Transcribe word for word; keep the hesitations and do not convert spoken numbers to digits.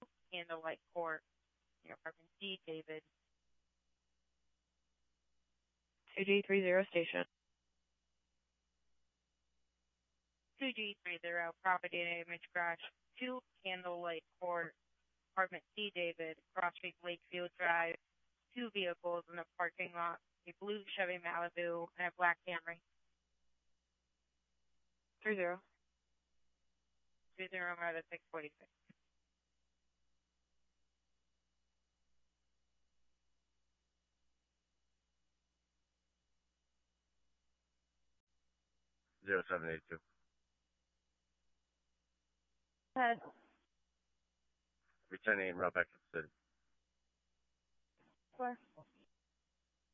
Candlelight Court, near apartment D, David. two G three zero station. two G three zero, property damage crash, two Candlelight Court, apartment C, David, Cross Street, Lakefield Drive, two vehicles in the parking lot, a blue Chevy Malibu and a black Camry. three zero. three zero, out of six forty-six. Zero seven eight two. Go ahead. Returning route back to the city. Four.